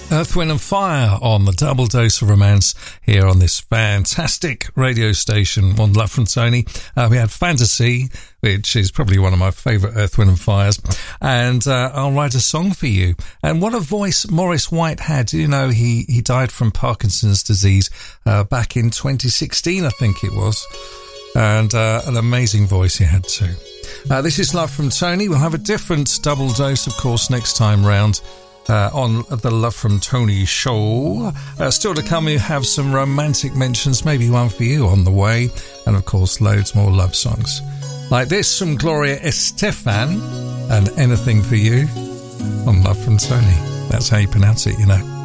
Earth, Wind and Fire on the Double Dose of Romance here on this fantastic radio station, One Love from Tony. We had Fantasy, which is probably one of my favourite Earth, Wind and Fires, and I'll Write a Song for You. And what a voice Maurice White had. You know, he died from Parkinson's disease back in 2016, I think it was. And an amazing voice he had too. This is Love from Tony. We'll have a different double dose, of course, next time round. On the Love from Tony show. Still to come, you have some romantic mentions, maybe one for you on the way, and of course loads more love songs like this from Gloria Estefan and Anything for You on Love from Tony. That's how you pronounce it, you know.